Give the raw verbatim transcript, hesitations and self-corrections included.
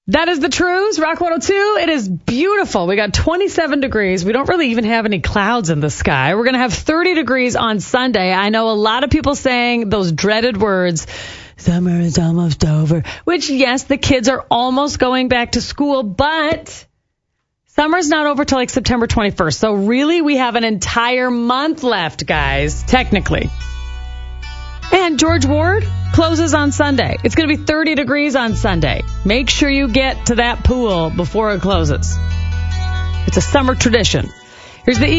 That is the truth. Rock one oh two. It is beautiful. We got twenty-seven degrees. We don't really even have any clouds in the sky. We're going to have thirty degrees on Sunday. I know a lot of people saying those dreaded words, summer is almost over, which, yes, the kids are almost going back to school, but summer's not over till like September twenty-first. So really, we have an entire month left, guys, technically. And George Ward closes on Sunday. It's going to be thirty degrees on Sunday. Make sure you get to that pool before it closes. It's a summer tradition. Here's the